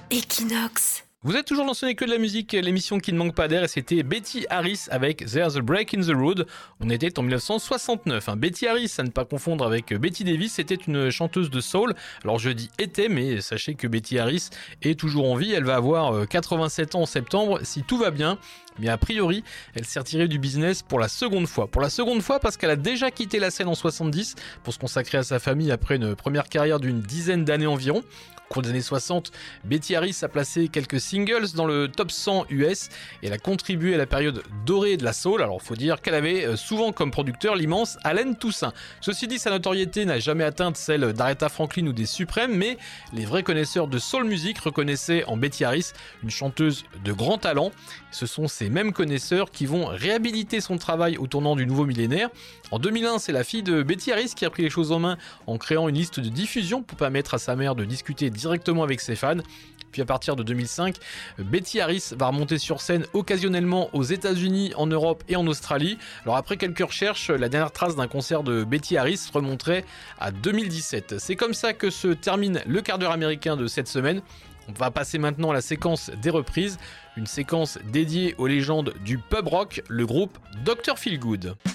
Equinox. Vous êtes toujours dans Ce n'est que de la musique, l'émission qui ne manque pas d'air, et c'était Betty Harris avec There's a Break in the Road. On était en 1969. Betty Harris, à ne pas confondre avec Betty Davis, c'était une chanteuse de soul. Alors je dis était, mais sachez que Betty Harris est toujours en vie. Elle va avoir 87 ans en septembre, si tout va bien. Mais a priori, elle s'est retirée du business pour la seconde fois. Pour la seconde fois parce qu'elle a déjà quitté la scène en 70 pour se consacrer à sa famille après une première carrière d'une dizaine d'années environ. Au cours des années 60, Betty Harris a placé quelques singles dans le top 100 US et elle a contribué à la période dorée de la soul. Alors faut dire qu'elle avait souvent comme producteur l'immense Allen Toussaint. Ceci dit, sa notoriété n'a jamais atteint celle d'Aretha Franklin ou des Supremes, mais les vrais connaisseurs de soul music reconnaissaient en Betty Harris une chanteuse de grand talent. Ce sont ces mêmes connaisseurs qui vont réhabiliter son travail au tournant du nouveau millénaire. En 2001, c'est la fille de Betty Harris qui a pris les choses en main en créant une liste de diffusion pour permettre à sa mère de discuter directement avec ses fans. Puis à partir de 2005, Betty Harris va remonter sur scène occasionnellement aux États-Unis, en Europe et en Australie. Alors après quelques recherches, la dernière trace d'un concert de Betty Harris remonterait à 2017. C'est comme ça que se termine le quart d'heure américain de cette semaine. On va passer maintenant à la séquence des reprises, une séquence dédiée aux légendes du pub rock, le groupe Dr. Feelgood.